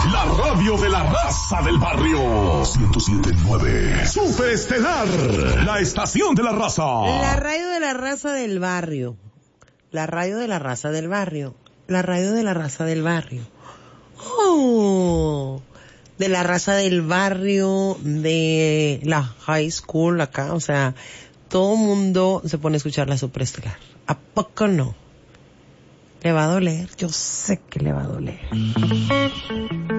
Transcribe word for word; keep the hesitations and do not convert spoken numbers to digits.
La radio de la raza del barrio. ciento siete punto nueve. Superestelar. La estación de la raza. La radio de la raza del barrio. La radio de la raza del barrio. La radio de la raza del barrio. Oh, de la raza del barrio, de la high school acá, o sea, todo mundo se pone a escuchar la Superestelar. ¿A poco no? ¿Le va a doler? Yo sé que le va a doler.